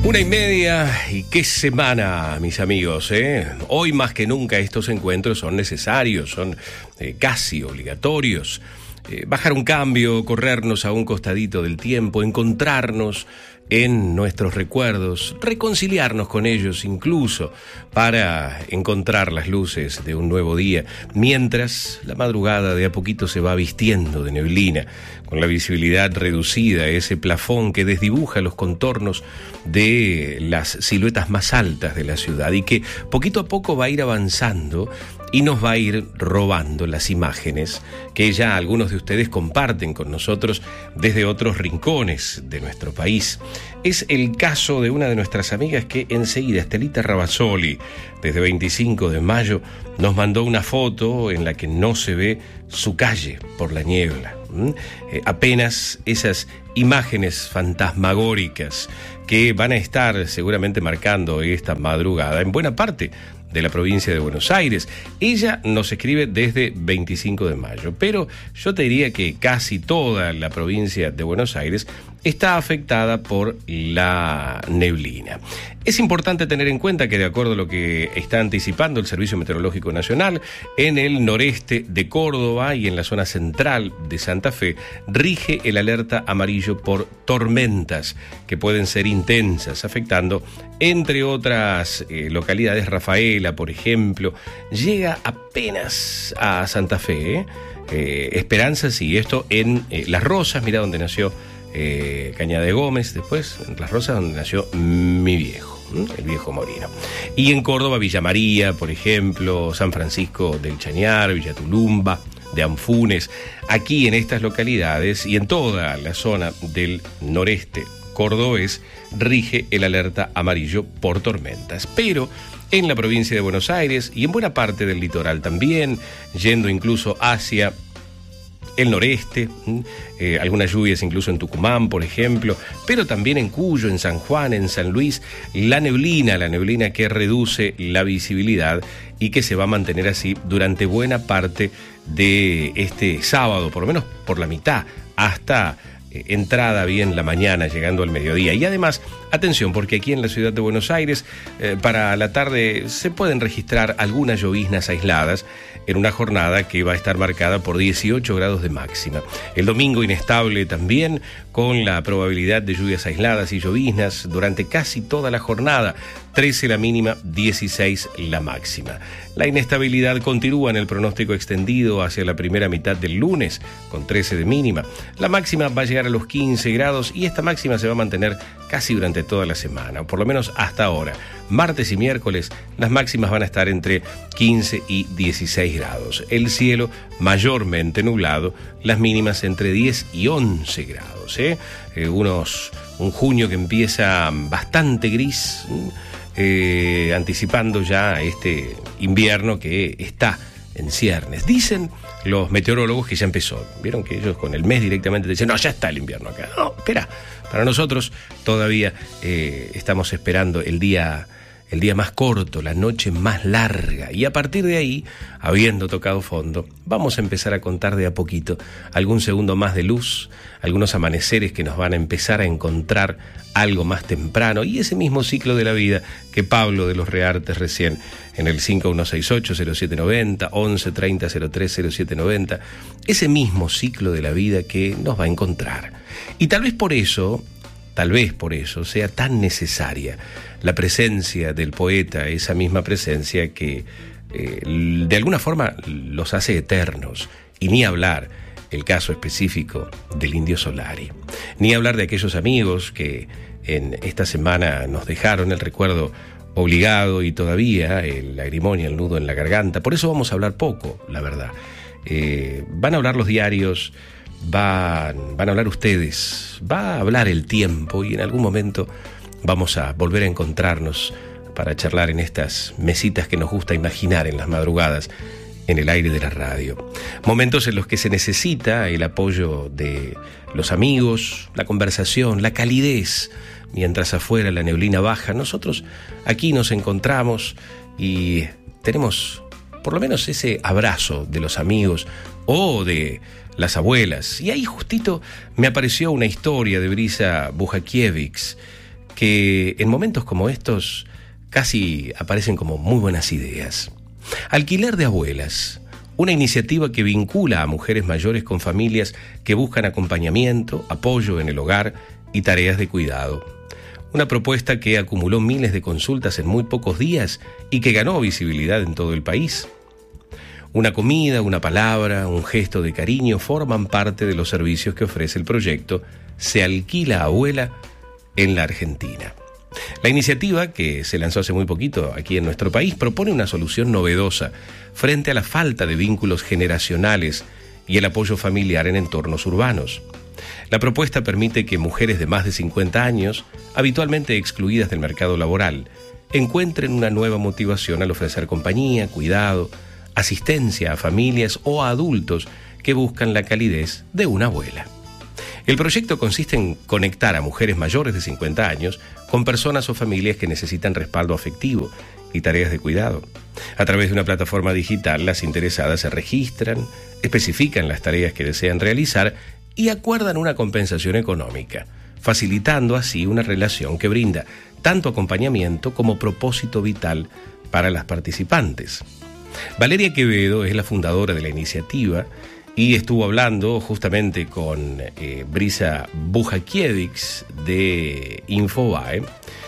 1:30 y qué semana, mis amigos, ¿eh? Hoy más que nunca estos encuentros son necesarios, son casi obligatorios. Bajar un cambio, corrernos a un costadito del tiempo, encontrarnos en nuestros recuerdos, reconciliarnos con ellos incluso para encontrar las luces de un nuevo día, mientras la madrugada de a poquito se va vistiendo de neblina, con la visibilidad reducida, ese plafón que desdibuja los contornos de las siluetas más altas de la ciudad y que poquito a poco va a ir avanzando y nos va a ir robando las imágenes que ya algunos de ustedes comparten con nosotros desde otros rincones de nuestro país. Es el caso de una de nuestras amigas que enseguida, Estelita Rabazzoli, desde 25 de mayo, nos mandó una foto en la que no se ve su calle por la niebla. Apenas esas imágenes fantasmagóricas que van a estar seguramente marcando esta madrugada en buena parte de la provincia de Buenos Aires. Ella nos escribe desde 25 de mayo, pero yo te diría que casi toda la provincia de Buenos Aires está afectada por la neblina. Es importante tener en cuenta que, de acuerdo a lo que está anticipando el Servicio Meteorológico Nacional, en el noreste de Córdoba y en la zona central de Santa Fe rige el alerta amarillo por tormentas que pueden ser intensas, afectando, entre otras localidades, Rafaela, por ejemplo. Llega apenas a Santa Fe, Esperanza, sí, esto en Las Rosas, mira donde nació Cañada de Gómez, después en Las Rosas donde nació mi viejo, el viejo Morino. Y en Córdoba, Villa María, por ejemplo, San Francisco del Chañar, Villa Tulumba, de Anfunes. Aquí en estas localidades y en toda la zona del noreste cordobés rige el alerta amarillo por tormentas. Pero en la provincia de Buenos Aires y en buena parte del litoral también, yendo incluso hacia el noreste, algunas lluvias incluso en Tucumán, por ejemplo, pero también en Cuyo, en San Juan, en San Luis, la neblina que reduce la visibilidad y que se va a mantener así durante buena parte de este sábado, por lo menos por la mitad, hasta entrada bien la mañana, llegando al mediodía. Y además, atención, porque aquí en la ciudad de Buenos Aires, para la tarde se pueden registrar algunas lloviznas aisladas en una jornada que va a estar marcada por 18 grados de máxima. El domingo inestable también, con la probabilidad de lluvias aisladas y lloviznas durante casi toda la jornada, 13 la mínima, 16 la máxima. La inestabilidad continúa en el pronóstico extendido hacia la primera mitad del lunes, con 13 de mínima. La máxima va a llegar a los 15 grados y esta máxima se va a mantener casi durante toda la semana, o por lo menos hasta ahora. Martes y miércoles las máximas van a estar entre 15 y 16 grados. El cielo mayormente nublado, las mínimas entre 10 y 11 grados. Un junio que empieza bastante gris, anticipando ya este invierno que está en ciernes. Dicen los meteorólogos que ya empezó. Vieron que ellos con el mes directamente dicen, no, ya está el invierno acá. No, espera, para nosotros todavía estamos esperando el día más corto, la noche más larga, y a partir de ahí, habiendo tocado fondo, vamos a empezar a contar de a poquito algún segundo más de luz, algunos amaneceres que nos van a empezar a encontrar algo más temprano, y ese mismo ciclo de la vida que Pablo de los Reartes recién en el 5168-0790, 1130-03-0790, ese mismo ciclo de la vida que nos va a encontrar. Y tal vez por eso sea tan necesaria la presencia del poeta, esa misma presencia que de alguna forma los hace eternos. Y ni hablar el caso específico del Indio Solari, ni hablar de aquellos amigos que en esta semana nos dejaron el recuerdo obligado y todavía el lagrimonia, el nudo en la garganta. Por eso vamos a hablar poco, la verdad. Van a hablar los diarios, van a hablar ustedes, va a hablar el tiempo y en algún momento vamos a volver a encontrarnos para charlar en estas mesitas que nos gusta imaginar en las madrugadas en el aire de la radio. Momentos en los que se necesita el apoyo de los amigos, la conversación, la calidez. Mientras afuera la neblina baja, nosotros aquí nos encontramos y tenemos por lo menos ese abrazo de los amigos o de las abuelas. Y ahí justito me apareció una historia de Brisa Bujakiewicz que en momentos como estos casi aparecen como muy buenas ideas. Alquiler de abuelas, una iniciativa que vincula a mujeres mayores con familias que buscan acompañamiento, apoyo en el hogar y tareas de cuidado. Una propuesta que acumuló miles de consultas en muy pocos días y que ganó visibilidad en todo el país. Una comida, una palabra, un gesto de cariño forman parte de los servicios que ofrece el proyecto Se Alquila Abuela en la Argentina. La iniciativa, que se lanzó hace muy poquito aquí en nuestro país, propone una solución novedosa frente a la falta de vínculos generacionales y el apoyo familiar en entornos urbanos. La propuesta permite que mujeres de más de 50 años, habitualmente excluidas del mercado laboral, encuentren una nueva motivación al ofrecer compañía, cuidado, asistencia a familias o a adultos que buscan la calidez de una abuela. El proyecto consiste en conectar a mujeres mayores de 50 años con personas o familias que necesitan respaldo afectivo y tareas de cuidado. A través de una plataforma digital, las interesadas se registran, especifican las tareas que desean realizar y acuerdan una compensación económica, facilitando así una relación que brinda tanto acompañamiento como propósito vital para las participantes. Valeria Quevedo es la fundadora de la iniciativa y estuvo hablando justamente con Brisa Bujakiewicz de Infobae,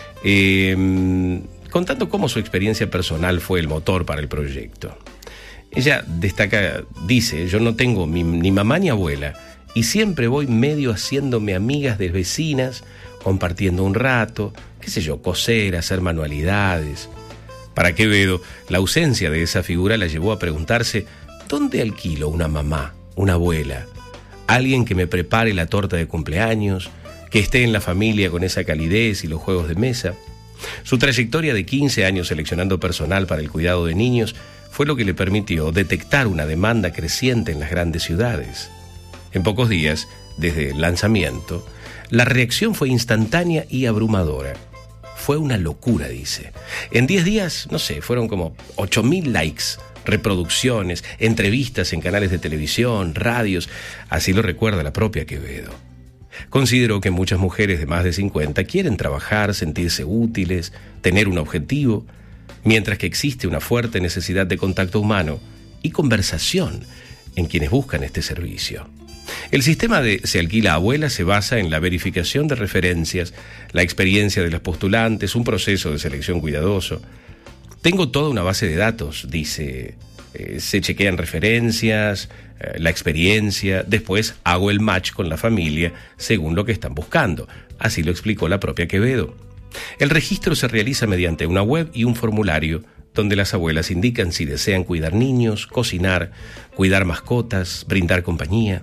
contando cómo su experiencia personal fue el motor para el proyecto. Ella destaca, dice: yo no tengo ni mamá ni abuela y siempre voy medio haciéndome amigas de vecinas, compartiendo un rato, qué sé yo, coser, hacer manualidades. Para Quevedo, la ausencia de esa figura la llevó a preguntarse: ¿dónde alquilo una mamá, una abuela? Alguien que me prepare la torta de cumpleaños, que esté en la familia con esa calidez y los juegos de mesa. Su trayectoria de 15 años seleccionando personal para el cuidado de niños fue lo que le permitió detectar una demanda creciente en las grandes ciudades. En pocos días, desde el lanzamiento, la reacción fue instantánea y abrumadora. Fue una locura, dice. En 10 días, fueron como 8.000 likes, reproducciones, entrevistas en canales de televisión, radios. Así lo recuerda la propia Quevedo. Consideró que muchas mujeres de más de 50 quieren trabajar, sentirse útiles, tener un objetivo, mientras que existe una fuerte necesidad de contacto humano y conversación en quienes buscan este servicio. El sistema de Se Alquila Abuela se basa en la verificación de referencias, la experiencia de los postulantes, un proceso de selección cuidadoso. Tengo toda una base de datos, dice. Se chequean referencias, la experiencia, después hago el match con la familia según lo que están buscando. Así lo explicó la propia Quevedo. El registro se realiza mediante una web y un formulario donde las abuelas indican si desean cuidar niños, cocinar, cuidar mascotas, brindar compañía.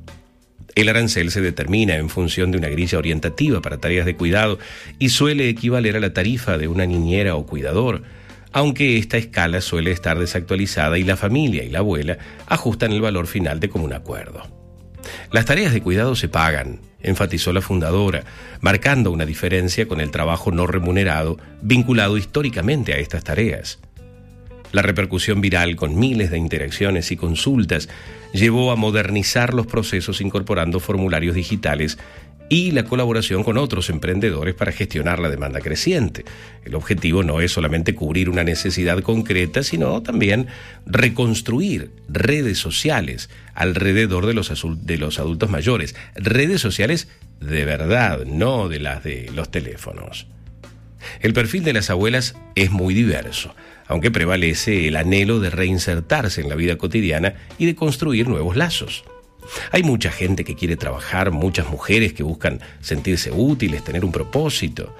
El arancel se determina en función de una grilla orientativa para tareas de cuidado y suele equivaler a la tarifa de una niñera o cuidador, aunque esta escala suele estar desactualizada y la familia y la abuela ajustan el valor final de común acuerdo. Las tareas de cuidado se pagan, enfatizó la fundadora, marcando una diferencia con el trabajo no remunerado vinculado históricamente a estas tareas. La repercusión viral, con miles de interacciones y consultas, llevó a modernizar los procesos incorporando formularios digitales y la colaboración con otros emprendedores para gestionar la demanda creciente. El objetivo no es solamente cubrir una necesidad concreta, sino también reconstruir redes sociales alrededor de los adultos mayores. Redes sociales de verdad, no de las de los teléfonos. El perfil de las abuelas es muy diverso, aunque prevalece el anhelo de reinsertarse en la vida cotidiana y de construir nuevos lazos. Hay mucha gente que quiere trabajar, muchas mujeres que buscan sentirse útiles, tener un propósito.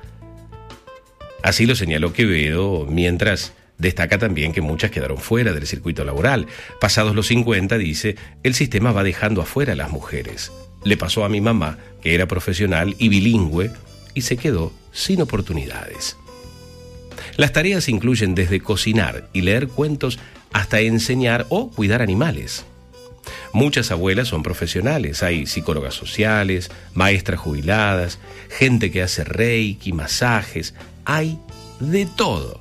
Así lo señaló Quevedo, mientras destaca también que muchas quedaron fuera del circuito laboral. Pasados los 50, dice, el sistema va dejando afuera a las mujeres. Le pasó a mi mamá, que era profesional y bilingüe, y se quedó sin oportunidades. Las tareas incluyen desde cocinar y leer cuentos hasta enseñar o cuidar animales. Muchas abuelas son profesionales, hay psicólogas sociales, maestras jubiladas, gente que hace reiki, masajes, hay de todo.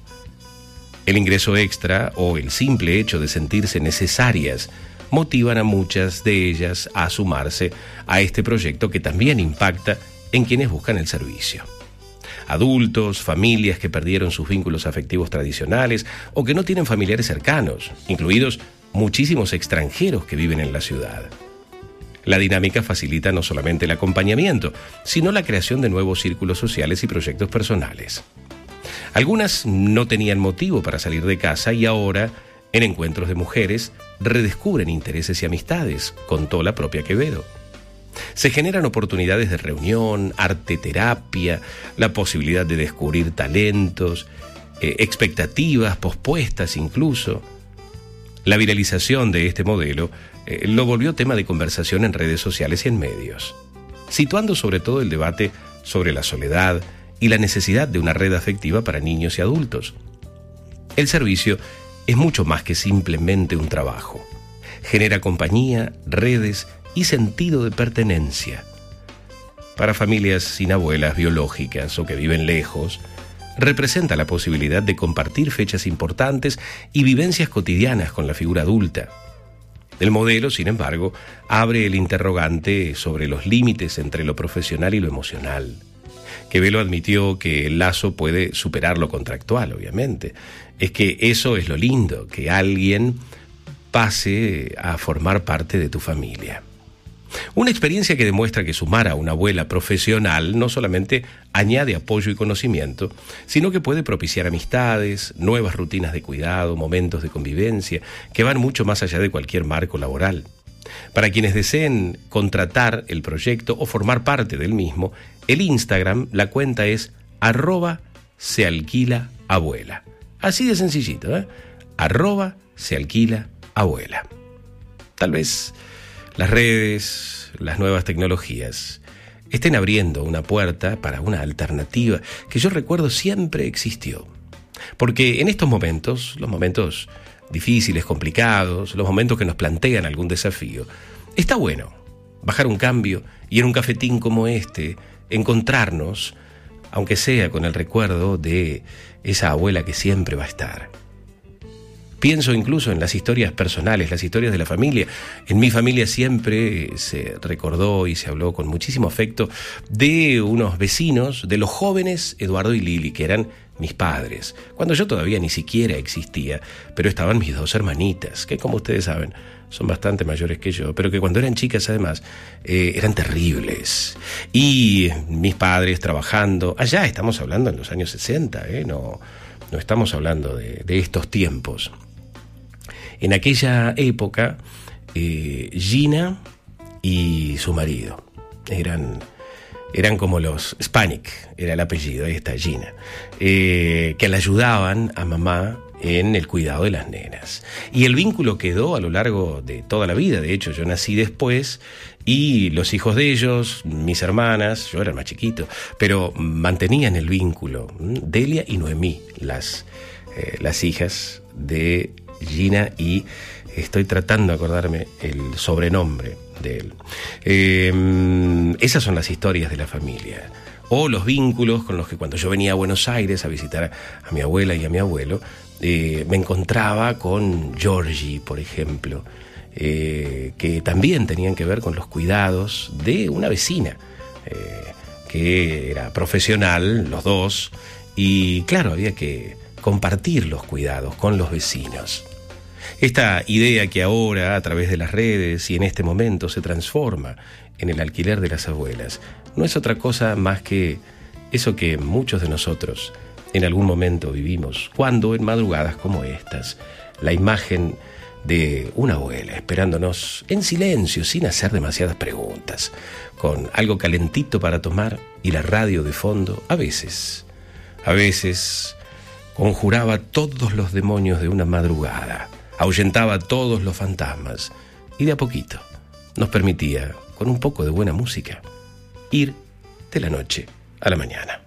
El ingreso extra o el simple hecho de sentirse necesarias motivan a muchas de ellas a sumarse a este proyecto que también impacta en quienes buscan el servicio. adultos, familias que perdieron sus vínculos afectivos tradicionales o que no tienen familiares cercanos, incluidos muchísimos extranjeros que viven en la ciudad. La dinámica facilita no solamente el acompañamiento, sino la creación de nuevos círculos sociales y proyectos personales. Algunas no tenían motivo para salir de casa y ahora, en encuentros de mujeres, redescubren intereses y amistades, contó la propia Quevedo. Se generan oportunidades de reunión, arte terapia, la posibilidad de descubrir talentos, expectativas pospuestas incluso. La viralización de este modelo lo volvió tema de conversación en redes sociales y en medios, situando sobre todo el debate sobre la soledad y la necesidad de una red afectiva para niños y adultos. El servicio es mucho más que simplemente un trabajo. Genera compañía, redes y sentido de pertenencia. Para familias sin abuelas biológicas o que viven lejos, representa la posibilidad de compartir fechas importantes y vivencias cotidianas con la figura adulta. El modelo, sin embargo, abre el interrogante sobre los límites entre lo profesional y lo emocional. Quevedo admitió que el lazo puede superar lo contractual, obviamente. Es que eso es lo lindo, que alguien pase a formar parte de tu familia. Una experiencia que demuestra que sumar a una abuela profesional no solamente añade apoyo y conocimiento, sino que puede propiciar amistades, nuevas rutinas de cuidado, momentos de convivencia, que van mucho más allá de cualquier marco laboral. Para quienes deseen contratar el proyecto o formar parte del mismo, el Instagram, la cuenta es @sealquilaabuela. Así de sencillito, @sealquilaabuela. Tal vez las redes, las nuevas tecnologías, estén abriendo una puerta para una alternativa que yo recuerdo siempre existió. Porque en estos momentos, los momentos difíciles, complicados, los momentos que nos plantean algún desafío, está bueno bajar un cambio y en un cafetín como este, encontrarnos, aunque sea con el recuerdo de esa abuela que siempre va a estar. Pienso incluso en las historias personales, las historias de la familia. En mi familia siempre se recordó y se habló con muchísimo afecto de unos vecinos, de los jóvenes Eduardo y Lili, que eran mis padres, cuando yo todavía ni siquiera existía, pero estaban mis dos hermanitas, que como ustedes saben, son bastante mayores que yo, pero que cuando eran chicas además eran terribles. Y mis padres trabajando, allá estamos hablando en los años 60, no estamos hablando de estos tiempos. En aquella época, Gina y su marido eran como los Spanik, era el apellido, ahí está Gina, que le ayudaban a mamá en el cuidado de las nenas. Y el vínculo quedó a lo largo de toda la vida. De hecho, yo nací después y los hijos de ellos, mis hermanas, yo era más chiquito, pero mantenían el vínculo. Delia y Noemí, las hijas de Gina, y estoy tratando de acordarme el sobrenombre de él. Esas son las historias de la familia. O los vínculos con los que cuando yo venía a Buenos Aires a visitar a mi abuela y a mi abuelo, me encontraba con Georgie, por ejemplo, que también tenían que ver con los cuidados de una vecina, que era profesional, los dos, y claro, había que compartir los cuidados con los vecinos. Esta idea que ahora, a través de las redes y en este momento, se transforma en el alquiler de las abuelas, no es otra cosa más que eso que muchos de nosotros en algún momento vivimos, cuando en madrugadas como estas, la imagen de una abuela esperándonos en silencio, sin hacer demasiadas preguntas, con algo calentito para tomar y la radio de fondo, a veces conjuraba todos los demonios de una madrugada, ahuyentaba todos los fantasmas y de a poquito nos permitía, con un poco de buena música, ir de la noche a la mañana.